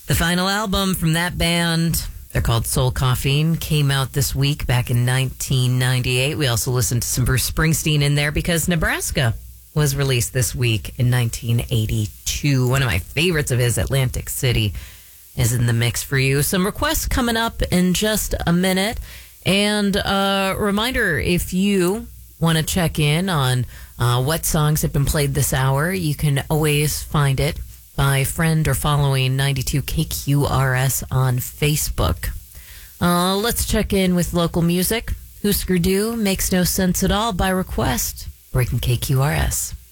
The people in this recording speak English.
The final album from that band, they're called Soul Coughing, came out this week back in 1998. We also listened to some Bruce Springsteen in there because Nebraska was released this week in 1982. One of my favorites of his, Atlantic City, is in the mix for you. Some requests coming up in just a minute. And a reminder, if you want to check in on what songs have been played this hour, you can always find it by friend or following 92KQRS on Facebook. Let's check in with local music. Husker Du, Makes No Sense at All by request. Breaking KQRS.